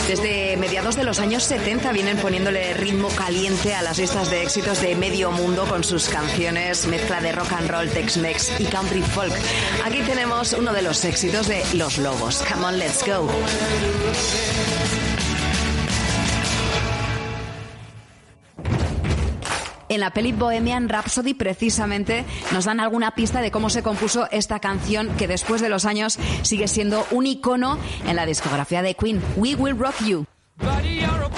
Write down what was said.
Desde mediados de los años 70 vienen poniéndole ritmo caliente a las listas de éxitos de medio mundo con sus canciones, mezcla de rock and roll, Tex-Mex y country folk. Aquí tenemos uno de los éxitos de Los Lobos. Come on, let's go. En la peli Bohemian Rhapsody, precisamente, nos dan alguna pista de cómo se compuso esta canción que después de los años sigue siendo un icono en la discografía de Queen. We Will Rock You.